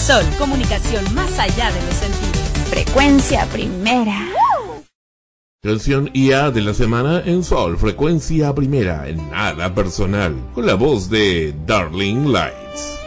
Sol, comunicación más allá de los sentidos. Frecuencia primera. Canción IA de la semana en Sol, frecuencia primera, en nada personal, con la voz de Darling Lights.